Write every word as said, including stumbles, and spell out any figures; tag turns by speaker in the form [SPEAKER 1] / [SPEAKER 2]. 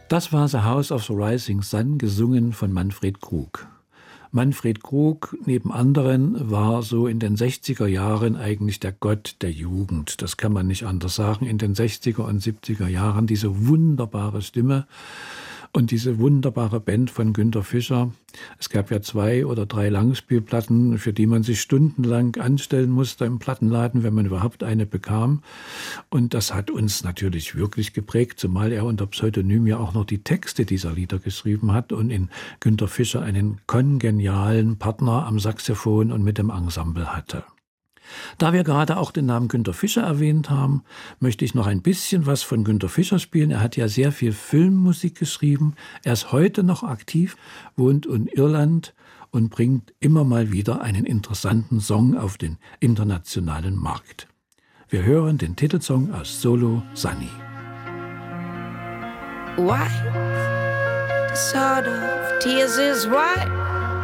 [SPEAKER 1] Das war The House of the Rising Sun, gesungen von Manfred Krug. Manfred Krug, neben anderen, war so in den sechziger Jahren eigentlich der Gott der Jugend. Das kann man nicht anders sagen. In den sechziger und siebziger Jahren diese wunderbare Stimme und diese wunderbare Band von Günter Fischer. Es gab ja zwei oder drei Langspielplatten, für die man sich stundenlang anstellen musste im Plattenladen, wenn man überhaupt eine bekam. Und das hat uns natürlich wirklich geprägt, zumal er unter Pseudonym ja auch noch die Texte dieser Lieder geschrieben hat und in Günter Fischer einen kongenialen Partner am Saxophon und mit dem Ensemble hatte. Da wir gerade auch den Namen Günter Fischer erwähnt haben, möchte ich noch ein bisschen was von Günter Fischer spielen. Er hat ja sehr viel Filmmusik geschrieben. Er ist heute noch aktiv, wohnt in Irland und bringt immer mal wieder einen interessanten Song auf den internationalen Markt. Wir hören den Titelsong aus Solo Sunny.
[SPEAKER 2] White, the sort of tears is white.